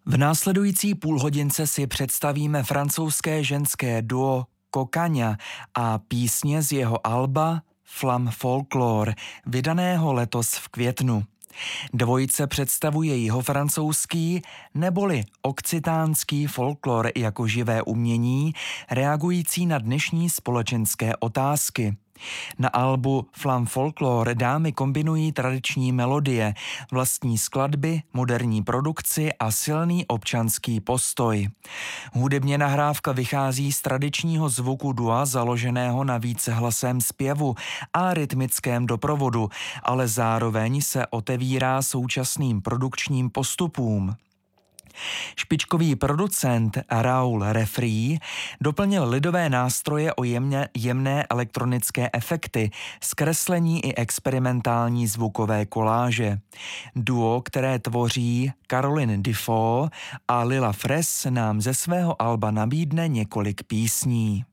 V následující půlhodince si představíme francouzské ženské duo Cocagne a písně z jeho alba Flamme Folklore, vydaného letos v květnu. Dvojice představuje jihofrancouzský neboli okcitánský folklor jako živé umění, reagující na dnešní společenské otázky. Na albu Flamme Folklore dámy kombinují tradiční melodie, vlastní skladby, moderní produkci a silný občanský postoj. Hudebně nahrávka vychází z tradičního zvuku dua založeného na vícehlasém zpěvu a rytmickém doprovodu, ale zároveň se otevírá současným produkčním postupům. Špičkový producent Raoul Refree doplnil lidové nástroje o jemné elektronické efekty, zkreslení i experimentální zvukové koláže. Duo, které tvoří Caroline Defoe a Lila Fress, nám ze svého alba nabídne několik písní.